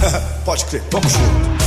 Pode crer, vamos junto.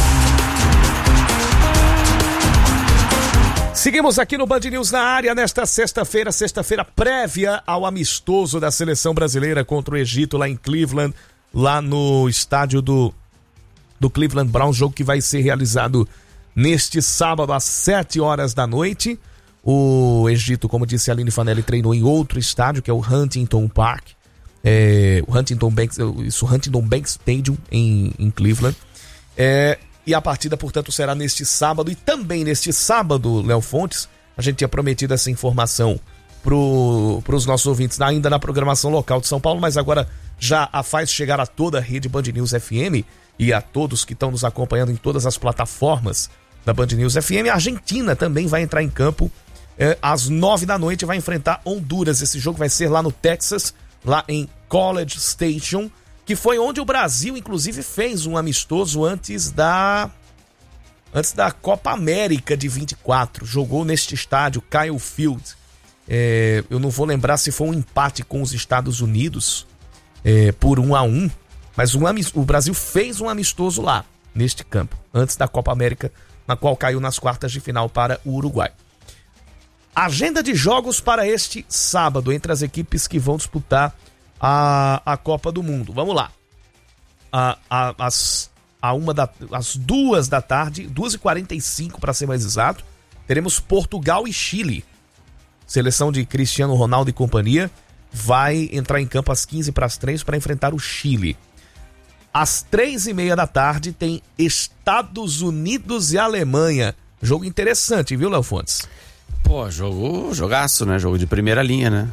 Seguimos aqui no Band News na área nesta sexta-feira prévia ao amistoso da seleção brasileira contra o Egito lá em Cleveland, lá no estádio do Cleveland Browns, jogo que vai ser realizado neste sábado às 7h da noite. O Egito, como disse a Aline Fanelli, treinou em outro estádio, que é o Huntington Park, o Huntington Bank Stadium em Cleveland. E a partida, portanto, será neste sábado. E também neste sábado, Léo Fontes, a gente tinha prometido essa informação para os nossos ouvintes ainda na programação local de São Paulo, mas agora já a faz chegar a toda a rede Band News FM e a todos que estão nos acompanhando em todas as plataformas da Band News FM. A Argentina também vai entrar em campo às 9 da noite, vai enfrentar Honduras. Esse jogo vai ser lá no Texas, lá em College Station, que foi onde o Brasil, inclusive, fez um amistoso antes da Copa América de 24. Jogou neste estádio, Kyle Field. Eu não vou lembrar se foi um empate com os Estados Unidos por 1-1, mas o Brasil fez um amistoso lá, neste campo, antes da Copa América, na qual caiu nas quartas de final para o Uruguai. Agenda de jogos para este sábado entre as equipes que vão disputar a Copa do Mundo. Vamos lá. Às 2 da tarde, 2h45 para ser mais exato, teremos Portugal e Chile. Seleção de Cristiano Ronaldo e companhia vai entrar em campo às 2:15 para enfrentar o Chile. Às 3:30 da tarde tem Estados Unidos e Alemanha. Jogo interessante, viu, Léo Fontes? Pô, jogaço, né? Jogo de primeira linha, né?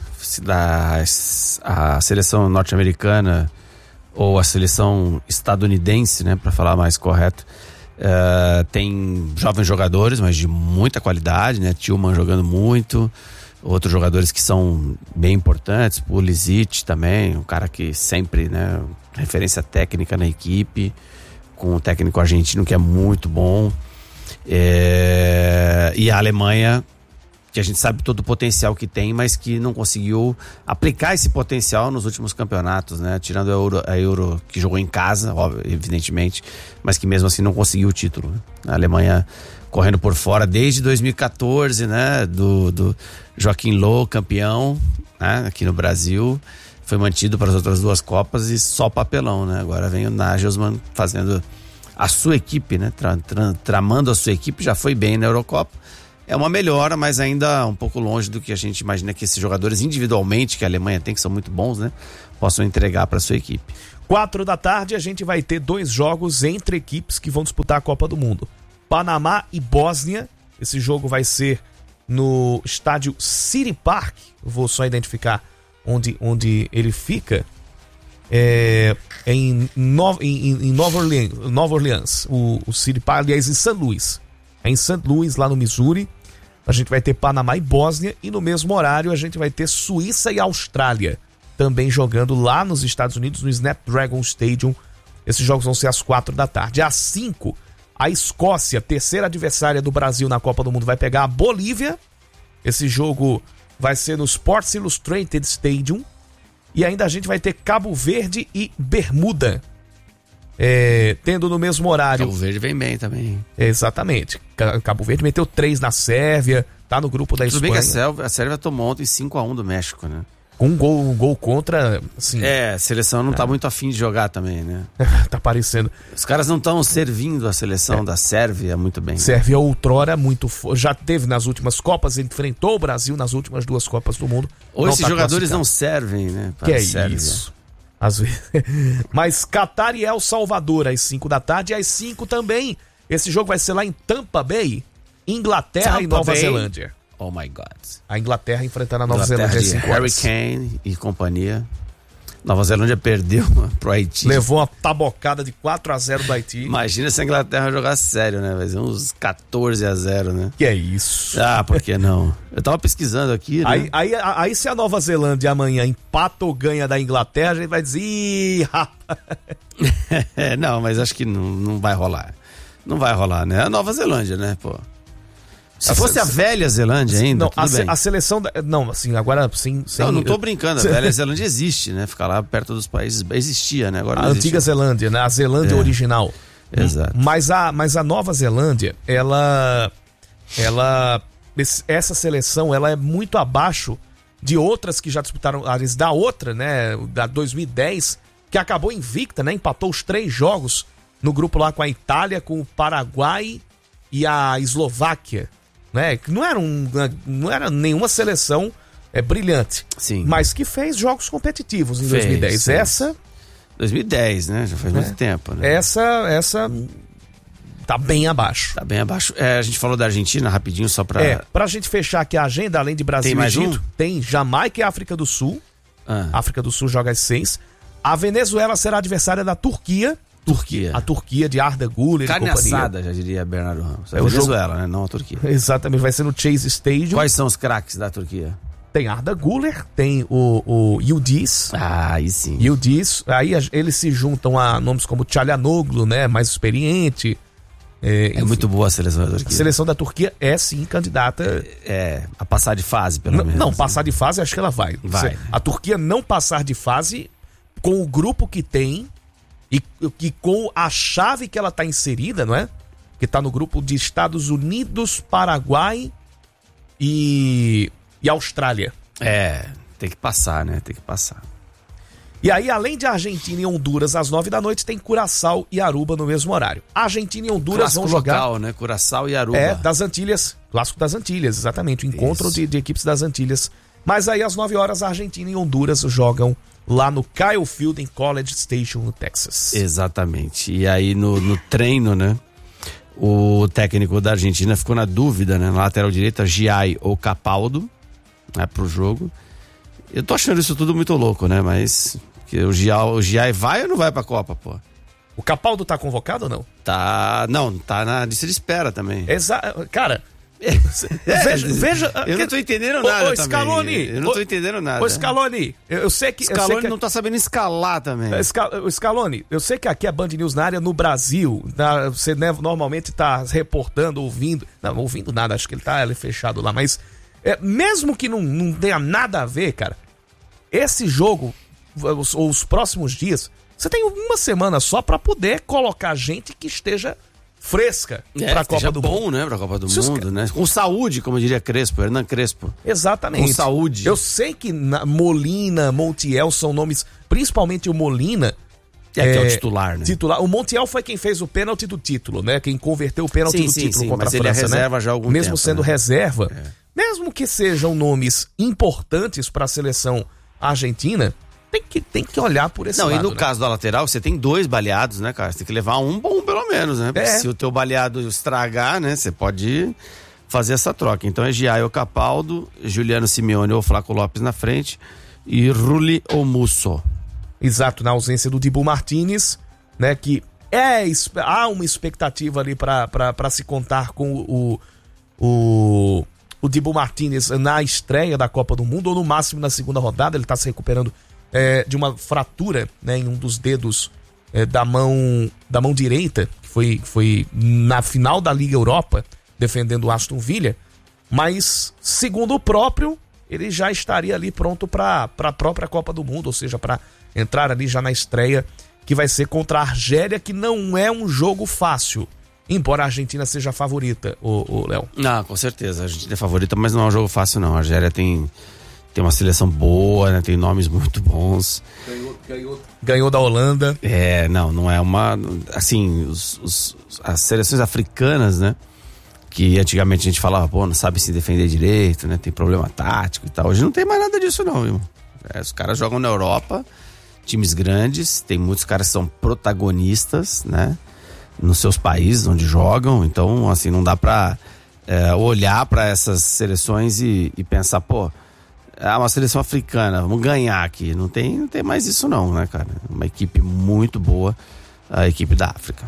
A seleção norte-americana ou a seleção estadunidense, né? Pra falar mais correto, tem jovens jogadores, mas de muita qualidade, né? Tillman jogando muito, outros jogadores que são bem importantes, Pulisic também, um cara que sempre, né? Referência técnica na equipe, com um técnico argentino que é muito bom. E a Alemanha, que a gente sabe todo o potencial que tem, mas que não conseguiu aplicar esse potencial nos últimos campeonatos, né? Tirando a Euro que jogou em casa, óbvio, evidentemente, mas que mesmo assim não conseguiu o título, né? A Alemanha correndo por fora desde 2014, né? Do Joachim Löw, campeão, né? Aqui no Brasil, foi mantido para as outras duas Copas e só papelão, né? Agora vem o Nagelsmann fazendo a sua equipe, né? Tramando a sua equipe, já foi bem na Eurocopa. É uma melhora, mas ainda um pouco longe do que a gente imagina que esses jogadores individualmente, que a Alemanha tem, que são muito bons, né, possam entregar para a sua equipe. 4 da tarde a gente vai ter 2 jogos entre equipes que vão disputar a Copa do Mundo. Panamá e Bósnia. Esse jogo vai ser no estádio City Park. Vou só identificar onde ele fica. Em Nova Orleans. O City Park, aliás, em St. Louis. É em St. Louis, lá no Missouri. A gente vai ter Panamá e Bósnia, e no mesmo horário a gente vai ter Suíça e Austrália também jogando lá nos Estados Unidos, no Snapdragon Stadium. Esses jogos vão ser às 4 da tarde. Às 5, a Escócia, terceira adversária do Brasil na Copa do Mundo, vai pegar a Bolívia. Esse jogo vai ser no Sports Illustrated Stadium. E ainda a gente vai ter Cabo Verde e Bermuda, tendo no mesmo horário. Cabo Verde vem bem também. Exatamente. Cabo Verde meteu 3 na Sérvia, tá no grupo da Espanha. Tudo bem que a Sérvia tomou ontem 5-1 do México, né? Com um gol contra, assim... A seleção não tá muito afim de jogar também, né? Tá parecendo. Os caras não estão servindo a seleção da Sérvia muito bem. Sérvia outrora muito... Já teve nas últimas Copas, enfrentou o Brasil nas últimas 2 Copas do Mundo. Ou esses jogadores não servem, né? Que é isso? Às vezes. Mas Catar e El Salvador às 5 da tarde, e às 5 também. Esse jogo vai ser lá em Tampa Bay, Inglaterra e Nova Zelândia. Oh my God. A Inglaterra enfrentando a Nova Zelândia às 5 horas. Harry Kane e companhia. Nova Zelândia perdeu pro Haiti. Levou uma tabocada de 4-0 do Haiti. Imagina se a Inglaterra jogar sério, né? Vai ser uns 14-0, né? Que é isso? Ah, por que não? Eu tava pesquisando aqui, né? Aí se a Nova Zelândia amanhã empata ou ganha da Inglaterra, a gente vai dizer, ih, rapaz. Não, mas acho que não vai rolar. Não vai rolar, né? A Nova Zelândia, né, pô? Se fosse a velha Zelândia ainda, não, tudo bem. A seleção... Não, assim, agora sim... Não tô brincando, a velha Zelândia existe, né? Ficar lá perto dos países, existia, né? Agora a antiga Zelândia, né? A Zelândia original. Exato. Mas a Nova Zelândia, essa seleção, ela é muito abaixo de outras que já disputaram, da outra, né? Da 2010, que acabou invicta, né? Empatou os 3 jogos no grupo lá com a Itália, com o Paraguai e a Eslováquia. Né? Que não era nenhuma seleção brilhante, sim, mas que fez jogos competitivos em 2010. Fez. Essa 2010, né? Já faz muito tempo, né? Essa tá bem abaixo. Tá bem abaixo. A gente falou da Argentina rapidinho só pra... Pra gente fechar aqui a agenda, além de Brasil e Egito, tem Jamaica e África do Sul. África do Sul joga às 6. A Venezuela será adversária da Turquia. A Turquia de Arda Güler. Carne assada, já diria Bernardo Ramos. É o Venezuela, né? Não a Turquia. Exatamente, vai ser no Chase Stadium. Quais são os craques da Turquia? Tem Arda Güler, tem o Yildiz. Aí sim. Yildiz. Aí eles se juntam a nomes como Çalhanoğlu, né? Mais experiente. É muito boa a seleção da Turquia. A seleção da Turquia é sim candidata. A passar de fase, pelo menos. Não, passar de fase acho que ela vai. A Turquia não passar de fase com o grupo que tem. E que com a chave que ela está inserida, não é? Que está no grupo de Estados Unidos, Paraguai e Austrália. Tem que passar, né? Tem que passar. E aí, além de Argentina e Honduras às 9 da noite, tem Curaçao e Aruba no mesmo horário. Argentina e Honduras clássico vão jogar... local, né? Curaçao e Aruba. Das Antilhas. Clássico das Antilhas, exatamente. O encontro de equipes das Antilhas. Mas aí, às 9 horas, Argentina e Honduras jogam lá no Kyle Field, em College Station, no Texas. Exatamente. E aí, no treino, né? O técnico da Argentina ficou na dúvida, né? Na lateral direita, Giai ou Capaldo, né? Pro jogo. Eu tô achando isso tudo muito louco, né? Mas que o Giai vai ou não vai pra Copa, pô? O Capaldo tá convocado ou não? Não, tá na lista de espera também. Cara... Veja, eu não tô entendendo nada. Scaloni, eu não tô entendendo nada. Ô, Scaloni, eu sei que. Scaloni não tá sabendo escalar também. Scaloni, eu sei que aqui é Band News na área no Brasil. Você normalmente tá reportando, ouvindo. Não ouvindo nada, acho que ele tá fechado lá. Mas mesmo que não tenha nada a ver, cara, esse jogo, os próximos dias, você tem uma semana só pra poder colocar gente que esteja fresca pra Copa do Mundo. Né? Pra Copa do Mundo, né? Com saúde, como diria Crespo, Hernan Crespo. Exatamente. Com saúde. Eu sei que Molina, Montiel são nomes, principalmente o Molina. Que é o titular, né? O Montiel foi quem fez o pênalti do título, né? Quem converteu o pênalti do título contra a França, ele é reserva já há algum mesmo tempo, sendo reserva, mesmo que sejam nomes importantes para a seleção argentina, tem que olhar por esse lado. E no caso da lateral, você tem 2 baleados, né, cara? Você tem que levar um bom, pelo menos, né? Porque se o teu baleado estragar, né, você pode fazer essa troca. Então é Giai ou Capaldo, Juliano Simeone ou Flaco Lopes na frente e Rulli ou Musso. Exato, na ausência do Dibu Martínez, né, que há uma expectativa ali para se contar com o Dibu Martínez na estreia da Copa do Mundo, ou no máximo na segunda rodada. Ele está se recuperando de uma fratura, né, em um dos dedos da mão direita, que foi na final da Liga Europa, defendendo o Aston Villa, mas segundo o próprio, ele já estaria ali pronto para a própria Copa do Mundo, ou seja, para entrar ali já na estreia, que vai ser contra a Argélia, que não é um jogo fácil, embora a Argentina seja a favorita, o Léo. Não, com certeza, a Argentina é favorita, mas não é um jogo fácil não. A Argélia tem uma seleção boa, né? Tem nomes muito bons. Ganhou da Holanda. Não é uma... Assim, as seleções africanas, né? Que antigamente a gente falava, não sabe se defender direito, né? Tem problema tático e tal. Hoje não tem mais nada disso não, viu? Os caras jogam na Europa, times grandes, tem muitos caras que são protagonistas, né? Nos seus países onde jogam. Então, assim, não dá pra olhar pra essas seleções e pensar, uma seleção africana, vamos ganhar aqui. Não tem mais isso não, né, cara? Uma equipe muito boa, a equipe da África.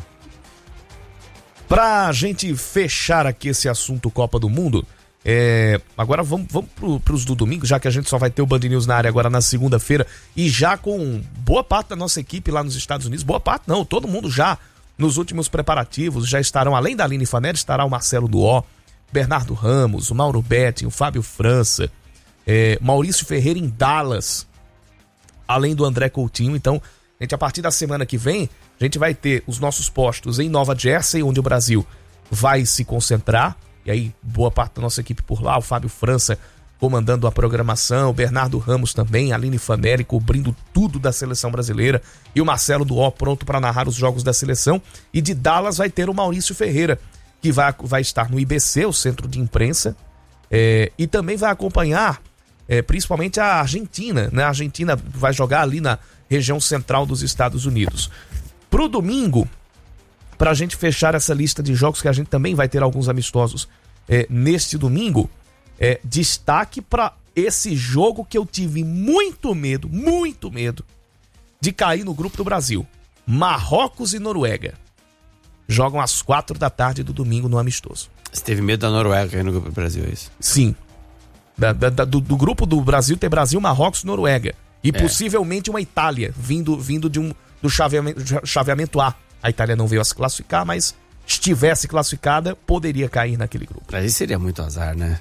Pra gente fechar aqui esse assunto Copa do Mundo, agora vamos pros do domingo, já que a gente só vai ter o Band News na área agora na segunda-feira, e já com boa parte da nossa equipe lá nos Estados Unidos, boa parte não, todo mundo já nos últimos preparativos, já estarão, além da Aline Fanelli, estará o Marcelo Duó, Bernardo Ramos, o Mauro Betting, o Fábio França, Maurício Ferreira em Dallas, além do André Coutinho. Então, gente, a partir da semana que vem, a gente vai ter os nossos postos em Nova Jersey, onde o Brasil vai se concentrar, e aí boa parte da nossa equipe por lá, o Fábio França comandando a programação, o Bernardo Ramos também, a Aline Fanelli cobrindo tudo da seleção brasileira, e o Marcelo Duó pronto para narrar os jogos da seleção. E de Dallas vai ter o Maurício Ferreira, que vai estar no IBC, o centro de imprensa, e também vai acompanhar principalmente a Argentina, né? A Argentina vai jogar ali na região central dos Estados Unidos. Pro domingo, pra gente fechar essa lista de jogos, que a gente também vai ter alguns amistosos neste domingo, destaque para esse jogo que eu tive muito medo de cair no grupo do Brasil. Marrocos e Noruega. Jogam às 4h do domingo no amistoso. Você teve medo da Noruega cair no grupo do Brasil, é isso? Sim. Do grupo do Brasil tem Brasil, Marrocos e Noruega. E possivelmente uma Itália, vindo do chaveamento A. A Itália não veio a se classificar, mas estivesse classificada, poderia cair naquele grupo. Aí seria muito azar, né?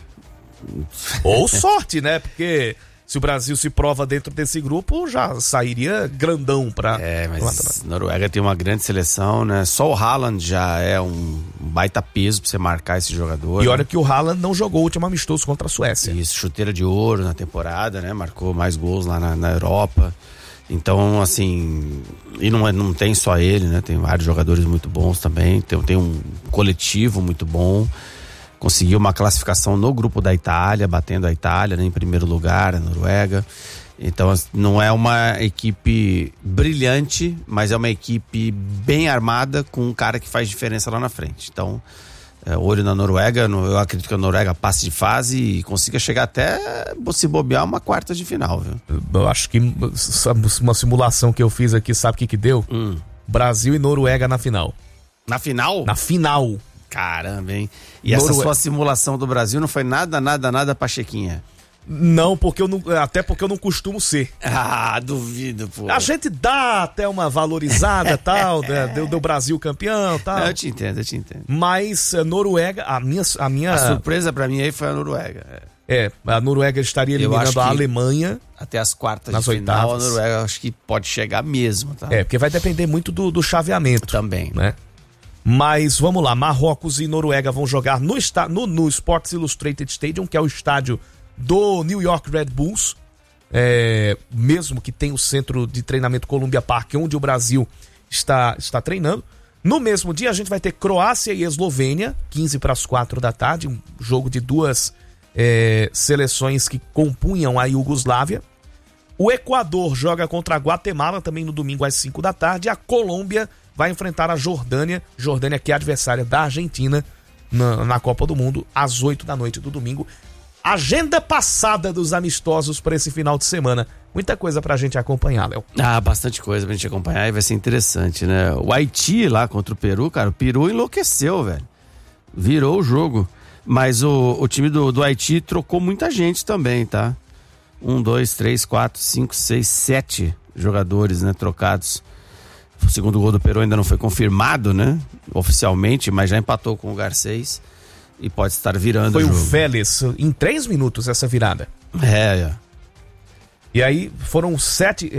Ou sorte, né? Porque se o Brasil se prova dentro desse grupo, já sairia grandão pra... mas Noruega tem uma grande seleção, né? Só o Haaland já é um baita peso pra você marcar esse jogador. E olha que o Haaland não jogou o último amistoso contra a Suécia. Isso, chuteira de ouro na temporada, né? Marcou mais gols lá na Europa. Então, assim... E não tem só ele, né? Tem vários jogadores muito bons também. Tem um coletivo muito bom. Conseguiu uma classificação no grupo da Itália, batendo a Itália, né, em primeiro lugar, a Noruega. Então não é uma equipe brilhante, mas é uma equipe bem armada, com um cara que faz diferença lá na frente. Então, olho na Noruega, eu acredito que a Noruega passe de fase e consiga chegar até, se bobear, uma quarta de final, viu? Eu acho que uma simulação que eu fiz aqui, sabe o que deu? Brasil e Noruega na final. Na final? Na final. Caramba, hein? E essa sua simulação do Brasil não foi nada pachequinha? Não, até porque eu não costumo ser. Ah, duvido, pô. A gente dá até uma valorizada tal, do Brasil campeão tal. Eu te entendo. Mas Noruega, a minha... A surpresa pra mim aí foi a Noruega. A Noruega estaria eliminando a Alemanha. Até as quartas nas de final, oitavas. A Noruega acho que pode chegar mesmo, tá? Porque vai depender muito do chaveamento. Também. Né? Mas vamos lá, Marrocos e Noruega vão jogar no Sports Illustrated Stadium, que é o estádio do New York Red Bulls, mesmo que tem o centro de treinamento Columbia Park, onde o Brasil está treinando. No mesmo dia a gente vai ter Croácia e Eslovênia, 15h, um jogo de duas seleções que compunham a Iugoslávia. O Equador joga contra a Guatemala também no domingo às 5h. A Colômbia vai enfrentar a Jordânia, que é adversária da Argentina na Copa do Mundo, às 8h do domingo. Agenda passada dos amistosos para esse final de semana. Muita coisa pra gente acompanhar, Léo. Bastante coisa pra gente acompanhar e vai ser interessante, né? O Haiti lá contra o Peru, cara, o Peru enlouqueceu, velho. Virou o jogo. Mas o time do Haiti trocou muita gente também, tá? 1, 2, 3, 4, 5, 6, 7 jogadores, né, trocados. O segundo gol do Peru ainda não foi confirmado, né, oficialmente, mas já empatou com o Garcês e pode estar virando o jogo. Foi o Vélez, em 3 minutos essa virada. E aí foram 7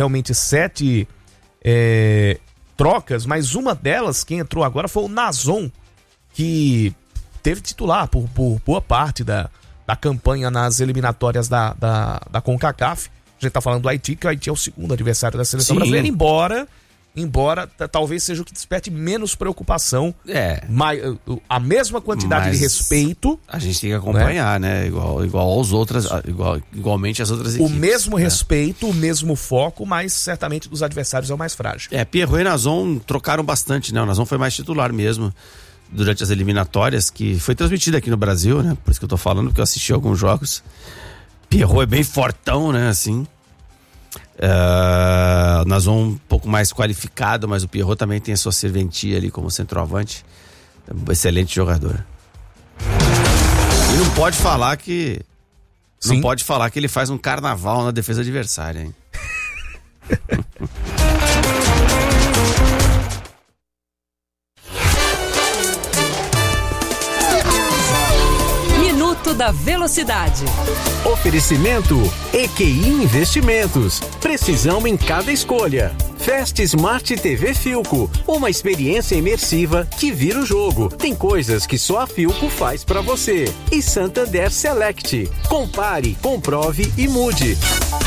trocas, mas uma delas, quem entrou agora foi o Nazon, que teve titular por boa parte da campanha nas eliminatórias da CONCACAF. A gente tá falando do Haiti, que o Haiti é o segundo adversário da seleção brasileira, embora talvez seja o que desperte menos preocupação, mas a mesma quantidade de respeito. A gente tem que acompanhar, né? Igual aos outros, igualmente as outras equipes. O mesmo respeito, o mesmo foco, mas certamente dos adversários é o mais frágil. Pierrot e Nazon trocaram bastante, né? O Nazon foi mais titular mesmo durante as eliminatórias, que foi transmitida aqui no Brasil, né? Por isso que eu tô falando, porque eu assisti alguns jogos. Pierrot é bem fortão, né? Assim. Nazon um pouco mais qualificado, mas o Pierrot também tem a sua serventia ali como centroavante. Excelente jogador. E não pode falar que ele faz um carnaval na defesa adversária, hein? da velocidade. Oferecimento EQI Investimentos. Precisão em cada escolha. Fast Smart TV Philco, uma experiência imersiva que vira o jogo. Tem coisas que só a Philco faz pra você. E Santander Select. Compare, comprove e mude.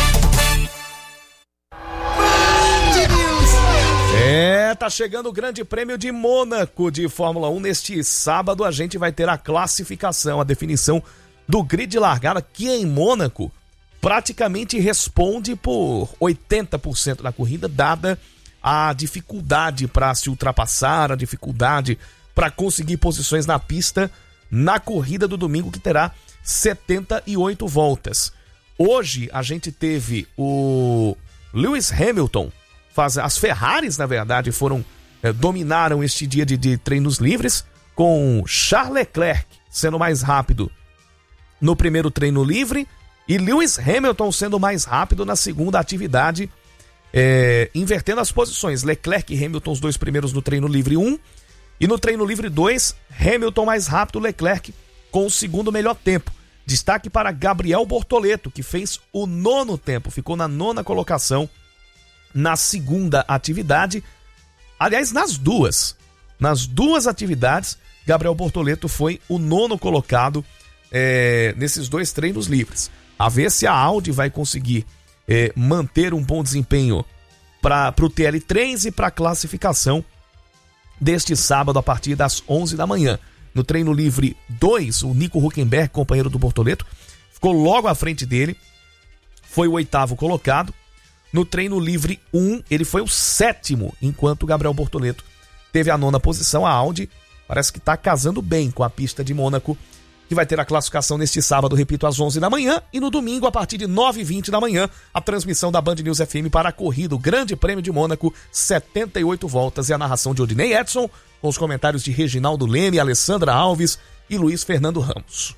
Tá chegando o Grande Prêmio de Mônaco de Fórmula 1. Neste sábado a gente vai ter a classificação, a definição do grid de largada, que em Mônaco praticamente responde por 80% da corrida, dada a dificuldade para se ultrapassar, a dificuldade para conseguir posições na pista na corrida do domingo, que terá 78 voltas. Hoje a gente teve o Lewis Hamilton, as Ferraris, na verdade, dominaram este dia de treinos livres, com Charles Leclerc sendo mais rápido no primeiro treino livre e Lewis Hamilton sendo mais rápido na segunda atividade, invertendo as posições. Leclerc e Hamilton, os dois primeiros no treino livre 1, e no treino livre 2, Hamilton mais rápido, Leclerc com o segundo melhor tempo. Destaque para Gabriel Bortoleto, que fez o 9º tempo, ficou na 9ª colocação na segunda atividade. Aliás, nas duas atividades, Gabriel Bortoleto foi o 9º colocado nesses dois treinos livres. A ver se a Audi vai conseguir manter um bom desempenho para o TL3 e para a classificação deste sábado a partir das 11 da manhã. No treino livre 2, o Nico Hülkenberg, companheiro do Bortoleto, ficou logo à frente dele, foi o 8º colocado. No treino livre 1, ele foi o 7º, enquanto o Gabriel Bortoleto teve a 9ª posição. A Audi parece que está casando bem com a pista de Mônaco, que vai ter a classificação neste sábado, repito, às 11 da manhã, e no domingo, a partir de 9h20 da manhã, a transmissão da Band News FM para a corrida, o Grande Prêmio de Mônaco, 78 voltas, e a narração de Odinei Edson, com os comentários de Reginaldo Leme, Alessandra Alves e Luiz Fernando Ramos.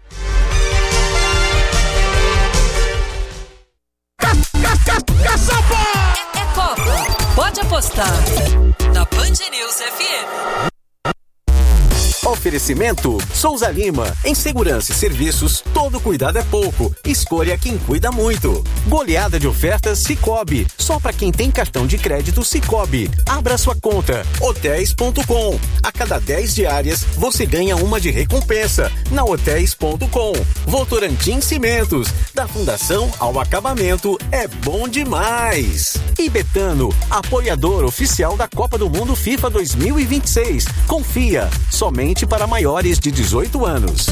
É Copa. Pode apostar na Band News FM. Oferecimento Souza Lima. Em segurança e serviços, todo cuidado é pouco. Escolha quem cuida muito. Goleada de ofertas Sicoob. Só para quem tem cartão de crédito Sicoob. Abra sua conta. Hotéis.com. A cada 10 diárias, você ganha uma de recompensa. Na Hotéis.com. Votorantim Cimentos. Da fundação ao acabamento, é bom demais. E Betano, apoiador oficial da Copa do Mundo FIFA 2026. Confia. Somente para maiores de 18 anos.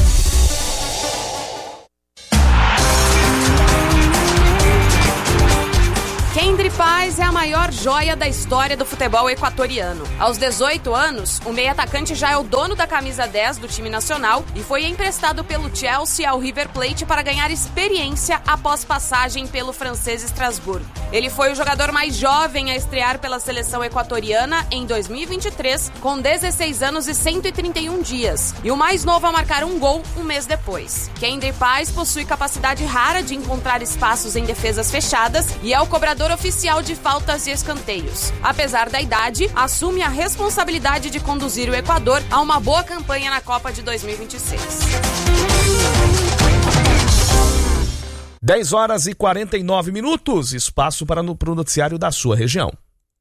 Kendry Paz é a maior joia da história do futebol equatoriano. Aos 18 anos, o meio-atacante já é o dono da camisa 10 do time nacional e foi emprestado pelo Chelsea ao River Plate para ganhar experiência após passagem pelo francês Estrasburgo. Ele foi o jogador mais jovem a estrear pela seleção equatoriana em 2023, com 16 anos e 131 dias, e o mais novo a marcar um gol um mês depois. Kendry Paz possui capacidade rara de encontrar espaços em defesas fechadas e é o cobrador oficial de faltas e escanteios. Apesar da idade, assume a responsabilidade de conduzir o Equador a uma boa campanha na Copa de 2026. 10h49, espaço para pro noticiário da sua região.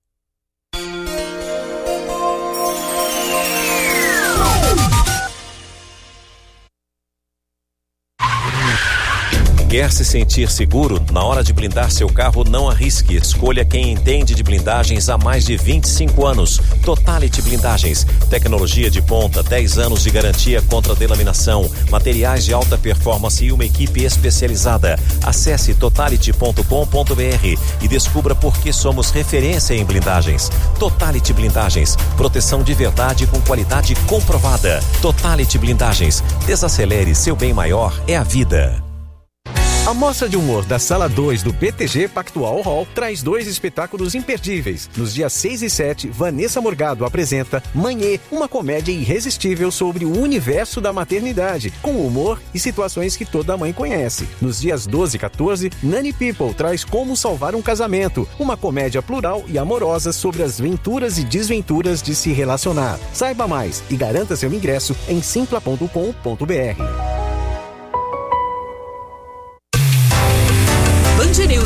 Quer se sentir seguro? Na hora de blindar seu carro, não arrisque. Escolha quem entende de blindagens há mais de 25 anos. Totality Blindagens. Tecnologia de ponta, 10 anos de garantia contra delaminação, materiais de alta performance e uma equipe especializada. Acesse totality.com.br e descubra por que somos referência em blindagens. Totality Blindagens. Proteção de verdade com qualidade comprovada. Totality Blindagens. Desacelere, seu bem maior é a vida. A Mostra de Humor da Sala 2 do BTG Pactual Hall traz 2 espetáculos imperdíveis. Nos dias 6 e 7, Vanessa Morgado apresenta Manhê, uma comédia irresistível sobre o universo da maternidade, com humor e situações que toda mãe conhece. Nos dias 12 e 14, Nani People traz Como Salvar um Casamento, uma comédia plural e amorosa sobre as venturas e desventuras de se relacionar. Saiba mais e garanta seu ingresso em simpla.com.br.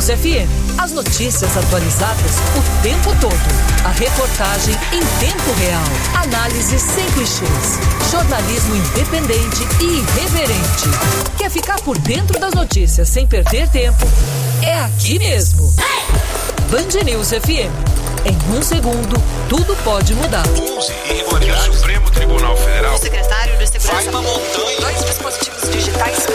News FM. As notícias atualizadas o tempo todo. A reportagem em tempo real. Análise sem clichês. Jornalismo independente e irreverente. Quer ficar por dentro das notícias sem perder tempo? É aqui mesmo. Band News FM. Em um segundo, tudo pode mudar. O Supremo Tribunal Federal. O secretário de Segurança. Vai uma montanha. 2 dispositivos digitais.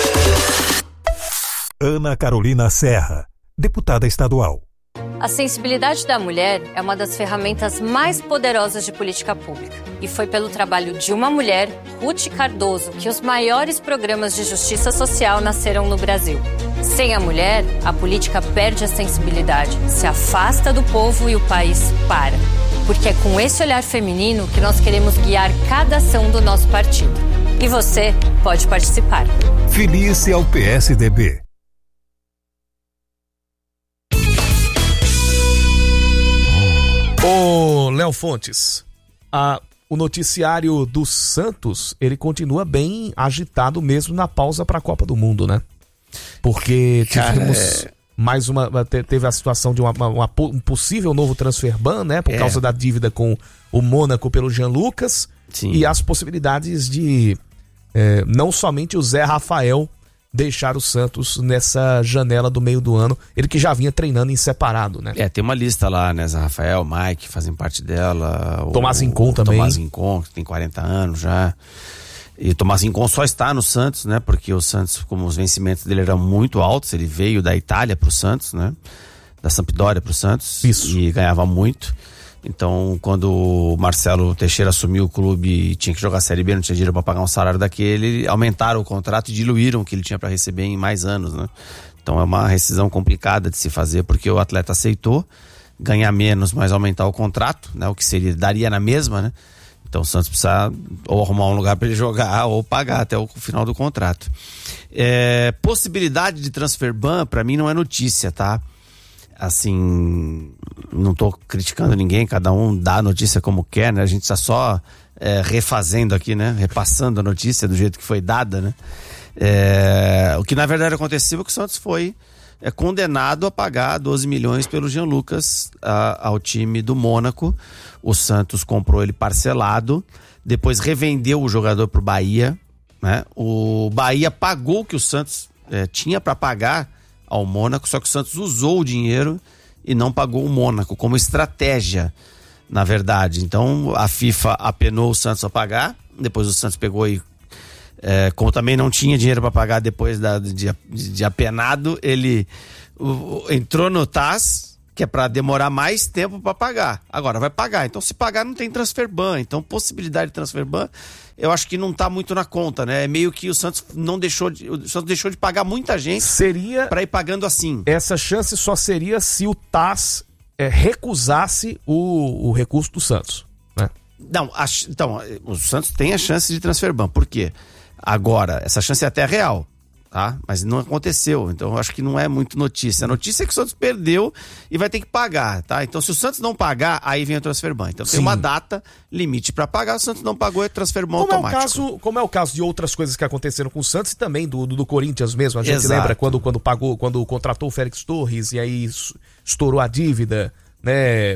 Ana Carolina Serra, deputada estadual. A sensibilidade da mulher é uma das ferramentas mais poderosas de política pública. E foi pelo trabalho de uma mulher, Ruth Cardoso, que os maiores programas de justiça social nasceram no Brasil. Sem a mulher, a política perde a sensibilidade, se afasta do povo e o país para. Porque é com esse olhar feminino que nós queremos guiar cada ação do nosso partido. E você pode participar. Filie-se ao PSDB. Ô, Léo Fontes, o noticiário do Santos, ele continua bem agitado mesmo na pausa para a Copa do Mundo, né? Porque tivemos teve a situação de um possível novo transfer ban, né? Por causa da dívida com o Mônaco pelo Jean Lucas. Sim. E as possibilidades de não somente o Zé Rafael deixar o Santos nessa janela do meio do ano, ele que já vinha treinando em separado, né? Tem uma lista lá, né? Zé Rafael, Mike fazem parte dela. Tomás Rincon também. Tomás Rincon, que tem 40 anos já. E Tomás Rincon só está no Santos, né? Porque o Santos, como os vencimentos dele eram muito altos, ele veio da Itália pro Santos, né? Da Sampdoria pro Santos. Isso. E ganhava muito. Então, quando o Marcelo Teixeira assumiu o clube e tinha que jogar a Série B, não tinha dinheiro para pagar um salário daquele, aumentaram o contrato e diluíram o que ele tinha para receber em mais anos, né? Então é uma rescisão complicada de se fazer, porque o atleta aceitou ganhar menos, mas aumentar o contrato, né? O que daria na mesma, né? Então o Santos precisa ou arrumar um lugar para ele jogar ou pagar até o final do contrato. Possibilidade de transfer ban, para mim, não é notícia, tá? Assim, não tô criticando ninguém, cada um dá a notícia como quer, né? A gente está só refazendo aqui, né? Repassando a notícia do jeito que foi dada, né? O que na verdade aconteceu é que o Santos foi condenado a pagar 12 milhões pelo Jean Lucas ao time do Mônaco. O Santos comprou ele parcelado, depois revendeu o jogador pro Bahia, né? O Bahia pagou o que o Santos tinha para pagar ao Mônaco, só que o Santos usou o dinheiro e não pagou o Mônaco como estratégia, na verdade. Então a FIFA apenou o Santos a pagar, depois o Santos pegou e como também não tinha dinheiro para pagar depois de apenado, ele entrou no TAS, que é para demorar mais tempo para pagar. Agora vai pagar, então se pagar não tem transfer ban, então possibilidade de transfer ban eu acho que não tá muito na conta, né? É meio que o Santos deixou de pagar muita gente para ir pagando assim. Essa chance só seria se o TAS recusasse o recurso do Santos, né? Não, então o Santos tem a chance de transfer ban. Por quê? Agora, essa chance é até real, tá? Mas não aconteceu, então eu acho que não é muito notícia. A notícia é que o Santos perdeu e vai ter que pagar, tá? Então se o Santos não pagar, aí vem o transfer ban. Então tem uma data limite para pagar, o Santos não pagou, é transfer ban automático. Como é o caso de outras coisas que aconteceram com o Santos e também do Corinthians mesmo. A gente Exato. lembra quando contratou o Félix Torres e aí estourou a dívida, né?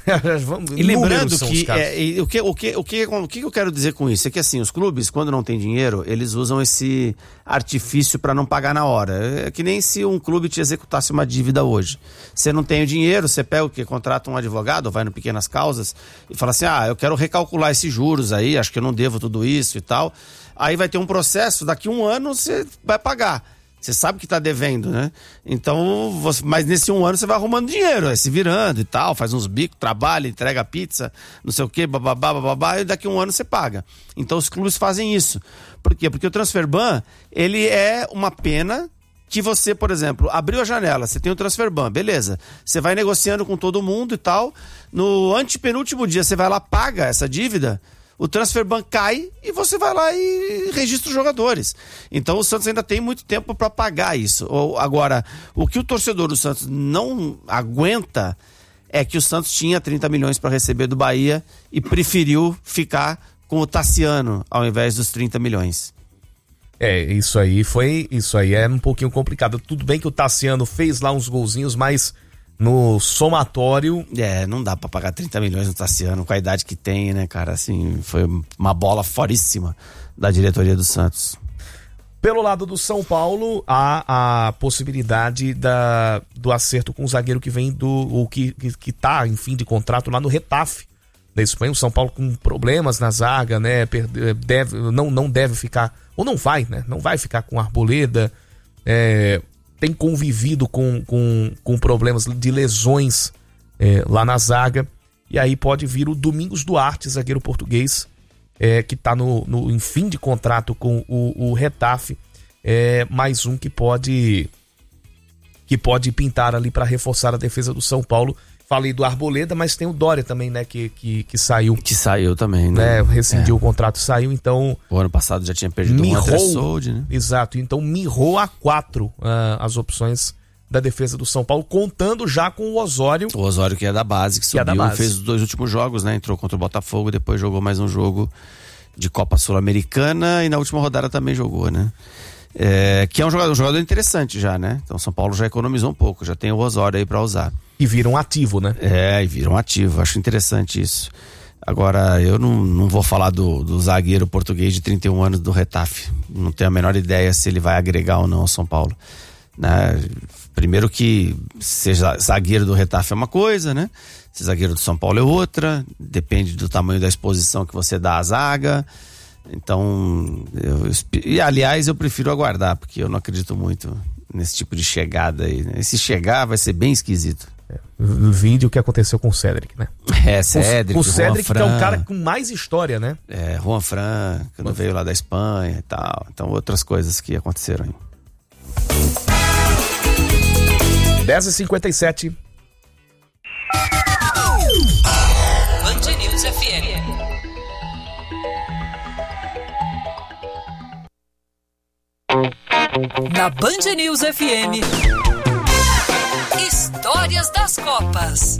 E lembrando que o que eu quero dizer com isso é que assim, os clubes, quando não tem dinheiro, eles usam esse artifício para não pagar na hora. É que nem se um clube te executasse uma dívida hoje. Você não tem o dinheiro, você pega o quê? Contrata um advogado, vai no Pequenas Causas e fala assim, eu quero recalcular esses juros aí, acho que eu não devo tudo isso e tal. Aí vai ter um processo, daqui a 1 ano você vai pagar. Você sabe que tá devendo, né? Então, mas nesse 1 ano você vai arrumando dinheiro, se virando e tal, faz uns bicos, trabalha, entrega pizza, não sei o quê, bababá, e daqui a 1 ano você paga. Então os clubes fazem isso. Por quê? Porque o transfer ban, ele é uma pena que você, por exemplo, abriu a janela, você tem o transfer ban, beleza. Você vai negociando com todo mundo e tal, no antepenúltimo dia você vai lá, paga essa dívida, o transfer ban cai e você vai lá e registra os jogadores. Então o Santos ainda tem muito tempo para pagar isso. Agora, o que o torcedor do Santos não aguenta é que o Santos tinha 30 milhões para receber do Bahia e preferiu ficar com o Tassiano ao invés dos 30 milhões. Isso aí é um pouquinho complicado. Tudo bem que o Tassiano fez lá uns golzinhos, mas no somatório... não dá pra pagar 30 milhões no Tassiano com a idade que tem, né, cara? Assim, foi uma bola foríssima da diretoria do Santos. Pelo lado do São Paulo, há a possibilidade do acerto com o zagueiro que vem que tá em fim de contrato lá no Getafe da Espanha. O São Paulo com problemas na zaga, né? Não deve ficar, ou não vai, né? Não vai ficar com Arboleda. Tem convivido com problemas de lesões lá na zaga. E aí pode vir o Domingos Duarte, zagueiro português, que está em fim de contrato com o Getafe. Mais um que pode pintar ali para reforçar a defesa do São Paulo. Falei do Arboleda, mas tem o Dória também, né? Que saiu. Que saiu também, né? Rescindiu o contrato, saiu, então... O ano passado já tinha perdido o André Soldi, né? Exato, então mirrou a 4 as opções da defesa do São Paulo, contando já com o Osório. O Osório que é da base, que subiu, fez os 2 últimos jogos, né? Entrou contra o Botafogo, depois jogou mais um jogo de Copa Sul-Americana e na última rodada também jogou, né? Que é um jogador interessante já, né? Então o São Paulo já economizou um pouco, já tem o Osório aí pra usar. E vira um ativo, né? E vira um ativo, acho interessante isso. Agora, eu não vou falar do zagueiro português de 31 anos do Getafe. Não tenho a menor ideia se ele vai agregar ou não ao São Paulo, né? Primeiro que ser zagueiro do Getafe é uma coisa, né? Ser zagueiro do São Paulo é outra. Depende do tamanho da exposição que você dá à zaga. Então, aliás, eu prefiro aguardar, porque eu não acredito muito nesse tipo de chegada aí, né? E se chegar, vai ser bem esquisito. O vídeo que aconteceu com o Cédric, né? Cédric. O Cédric, que é um cara com mais história, né? Juan Fran, que não veio lá da Espanha e tal. Então, outras coisas que aconteceram aí. 10h57. Band News FM. Na Band News FM, Histórias das Copas.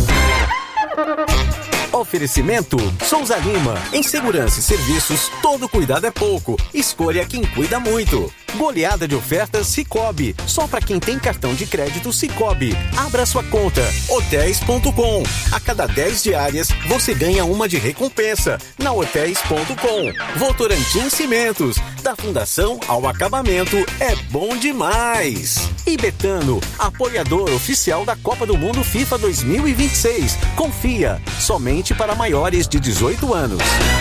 Oferecimento Souza Lima. Em segurança e serviços, todo cuidado é pouco. Escolha quem cuida muito. Goleada de ofertas Sicoob. Só para quem tem cartão de crédito Sicoob. Abra sua conta. Hotéis.com. A cada 10 diárias, você ganha uma de recompensa. Na Hotéis.com. Votorantim Cimentos. Da fundação ao acabamento, é bom demais. E Betano, apoiador oficial da Copa do Mundo FIFA 2026. Confia, somente para maiores de 18 anos.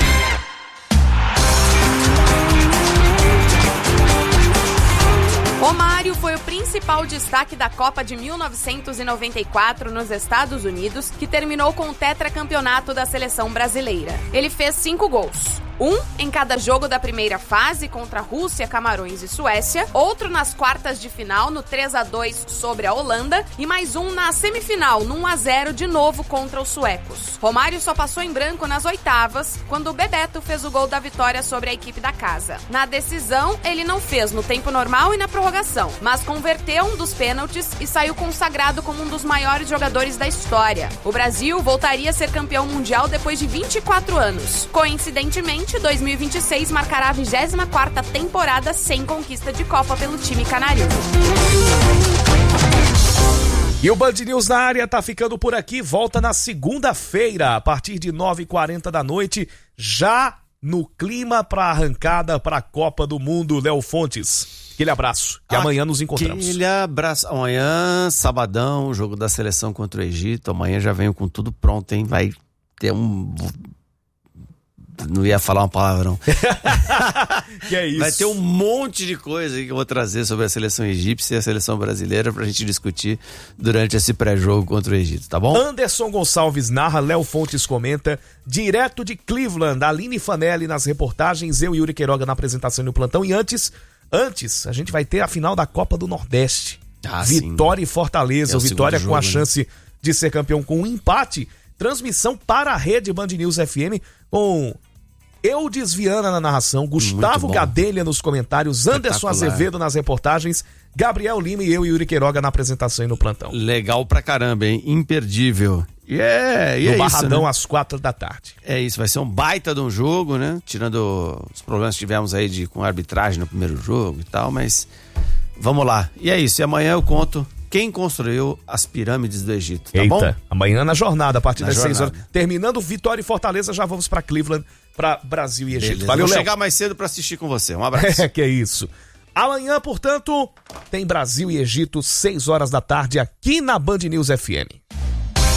Romário foi o principal destaque da Copa de 1994 nos Estados Unidos, que terminou com o tetracampeonato da seleção brasileira. Ele fez 5 gols. Um em cada jogo da primeira fase contra Rússia, Camarões e Suécia, outro nas quartas de final no 3-2 sobre a Holanda e mais um na semifinal no 1-0 de novo contra os suecos. Romário só passou em branco nas oitavas, quando o Bebeto fez o gol da vitória sobre a equipe da casa. Na decisão, ele não fez no tempo normal e na prorrogação, mas converteu um dos pênaltis e saiu consagrado como um dos maiores jogadores da história. O Brasil voltaria a ser campeão mundial depois de 24 anos. Coincidentemente, 2026 marcará a 24ª temporada sem conquista de Copa pelo time canarinho. E o Band News na área tá ficando por aqui. Volta na segunda-feira, a partir de 9h40 da noite, já no clima para arrancada para a Copa do Mundo. Léo Fontes, aquele abraço. E amanhã nos encontramos. Aquele abraço. Amanhã, sabadão, jogo da seleção contra o Egito. Amanhã já venho com tudo pronto, hein? Vai ter um... Não ia falar uma palavra, não. Que é isso? Vai ter um monte de coisa aí que eu vou trazer sobre a seleção egípcia e a seleção brasileira pra gente discutir durante esse pré-jogo contra o Egito, tá bom? Anderson Gonçalves narra, Léo Fontes comenta, direto de Cleveland, Aline Fanelli nas reportagens, eu e Yuri Queiroga na apresentação e no plantão. E antes, a gente vai ter a final da Copa do Nordeste. Vitória e Fortaleza, Vitória com a chance de ser campeão com um empate. Transmissão para a rede Band News FM com Eudes Viana na narração, Gustavo Gadelha nos comentários, Anderson Azevedo nas reportagens, Gabriel Lima e eu, Yuri Queiroga, na apresentação e no plantão. Legal pra caramba, hein? Imperdível. E é no isso, Barradão né? às 4 da tarde. É isso, vai ser um baita de um jogo, né? Tirando os problemas que tivemos aí com a arbitragem no primeiro jogo e tal, mas vamos lá. E é isso, e amanhã eu conto quem construiu as pirâmides do Egito, tá bom? Amanhã na jornada, a partir das 6 horas. jornada. Terminando Vitória e Fortaleza, já vamos pra Cleveland, pra Brasil e Egito. Beleza. Valeu, Vou Léo. chegar mais cedo pra assistir com você. Um abraço. Que é isso. Amanhã, portanto, tem Brasil e Egito, 6 horas da tarde, aqui na Band News FM.